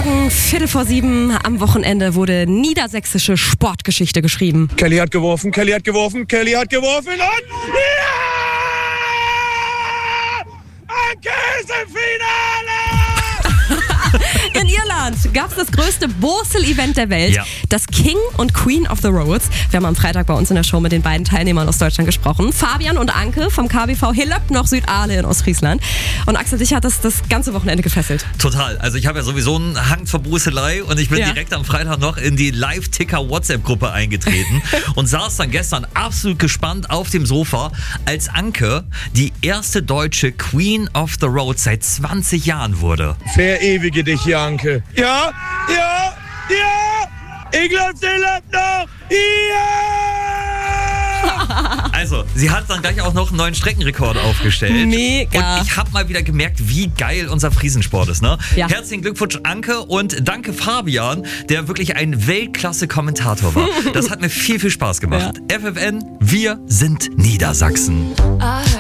Morgen, 6:45 am Wochenende wurde niedersächsische Sportgeschichte geschrieben. Kelly hat geworfen und... Ja! Anke ist im Finale! In Irland gab es das größte Borsel-Event der Welt, Ja. das King und Queen of the Roads. Wir haben am Freitag bei uns in der Show mit den beiden Teilnehmern aus Deutschland gesprochen. Fabian und Anke vom KBV Hillöp noch Südale in Ostfriesland. Und Axel, dich hat das ganze Wochenende gefesselt. Total. Also ich habe ja sowieso einen Hang zur Brüsselei und ich bin Ja. direkt am Freitag noch in die Live-Ticker-WhatsApp-Gruppe eingetreten und saß dann gestern absolut gespannt auf dem Sofa, als Anke die erste deutsche Queen of the Road seit 20 Jahren wurde. Verewige dich, Anke. Ja! Ich glaub's dir noch! Ja! Also, sie hat dann gleich auch noch einen neuen Streckenrekord aufgestellt. Mega. Und ich habe mal wieder gemerkt, wie geil unser Friesensport ist, ne? Ja. Herzlichen Glückwunsch, Anke, und danke Fabian, der wirklich ein Weltklasse-Kommentator war. Das hat mir viel, viel Spaß gemacht. FFN, wir sind Niedersachsen.